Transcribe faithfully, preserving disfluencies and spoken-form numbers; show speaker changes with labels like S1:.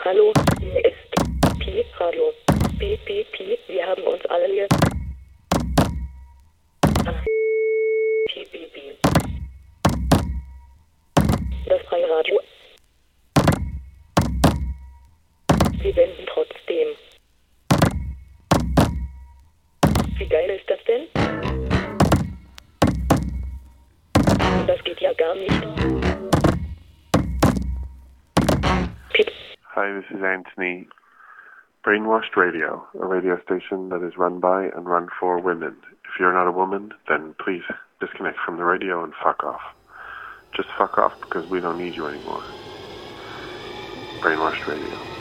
S1: Hallo, hier ist Pi Radio. Pi, Pi, Pi, wir haben uns alle hier. Ah. Pi, Pi, Pi. Das freie Radio. Wir senden trotzdem. Wie geil ist das denn? Das geht ja gar nicht. Pip.
S2: Hi, this is Anthony. Brainwashed Radio, a radio station that is run by and run for women. If you're not a woman, then please disconnect from the radio and fuck off. Just fuck off because we don't need you anymore. Brainwashed Radio.